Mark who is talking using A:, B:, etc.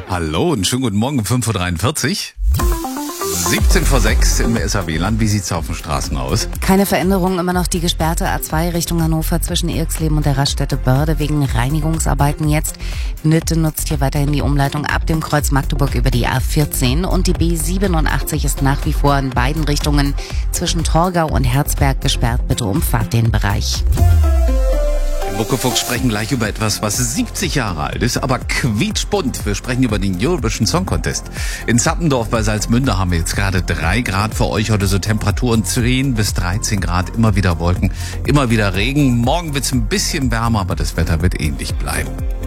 A: Hallo und schönen guten Morgen um 5.43 Uhr. 17 vor 6 im SAW-Land. Wie sieht's auf den Straßen aus?
B: Keine Veränderung, immer noch die gesperrte A2 Richtung Hannover zwischen Irxleben und der Raststätte Börde wegen Reinigungsarbeiten jetzt. Nütte nutzt hier weiterhin die Umleitung ab dem Kreuz Magdeburg über die A14 und die B87 ist nach wie vor in beiden Richtungen zwischen Torgau und Herzberg gesperrt. Bitte umfahrt den Bereich.
A: Muckefuchs sprechen gleich über etwas, was 70 Jahre alt ist, aber quietschbunt. Wir sprechen über den Eurovision Song Contest. In Zappendorf bei Salzmünde haben wir jetzt gerade 3 Grad für euch. Heute so Temperaturen 10 bis 13 Grad. Immer wieder Wolken, immer wieder Regen. Morgen wird's ein bisschen wärmer, aber das Wetter wird ähnlich bleiben.